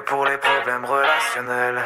pour les problèmes relationnels.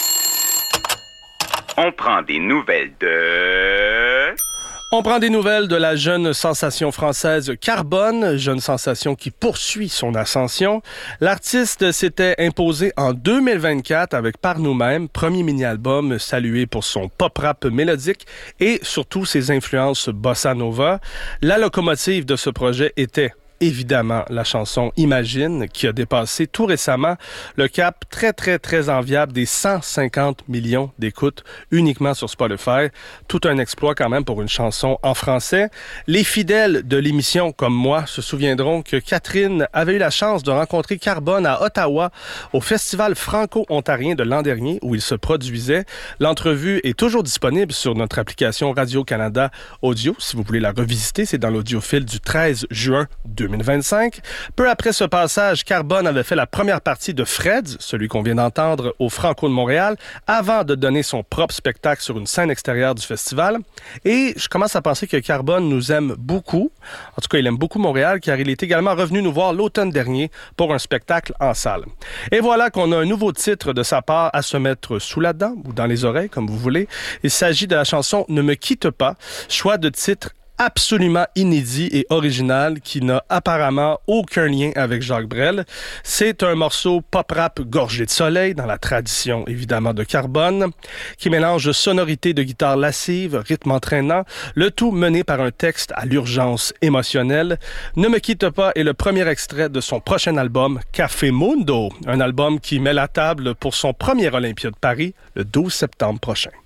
On prend des nouvelles de... On prend des nouvelles de la jeune sensation française Carbone, jeune sensation qui poursuit son ascension. L'artiste s'était imposé en 2024 avec Par nous-mêmes, premier mini-album salué pour son pop-rap mélodique et surtout ses influences bossa nova. La locomotive de ce projet était évidemment la chanson Imagine, qui a dépassé tout récemment le cap très enviable des 150 millions d'écoutes uniquement sur Spotify. Tout un exploit quand même pour une chanson en français. Les fidèles de l'émission, comme moi, se souviendront que Catherine avait eu la chance de rencontrer Carbone à Ottawa au Festival franco-ontarien de l'an dernier où il se produisait. L'entrevue est toujours disponible sur notre application Radio-Canada Audio. Si vous voulez la revisiter, c'est dans l'audiophile du 13 juin 2025. Peu après ce passage, Carbone avait fait la première partie de Freds, celui qu'on vient d'entendre au Franco de Montréal, avant de donner son propre spectacle sur une scène extérieure du festival. Et je commence à penser que Carbone nous aime beaucoup. En tout cas, il aime beaucoup Montréal, car il est également revenu nous voir l'automne dernier pour un spectacle en salle. Et voilà qu'on a un nouveau titre de sa part à se mettre sous la dent, ou dans les oreilles, comme vous voulez. Il s'agit de la chanson « Ne me quitte pas », choix de titre absolument inédit et original qui n'a apparemment aucun lien avec Jacques Brel. C'est un morceau pop-rap gorgé de soleil dans la tradition évidemment de Carbone qui mélange sonorité de guitare lascive, rythme entraînant, le tout mené par un texte à l'urgence émotionnelle. Ne me quitte pas est le premier extrait de son prochain album Café Mundo, un album qui met la table pour son premier Olympia de Paris le 12 septembre prochain.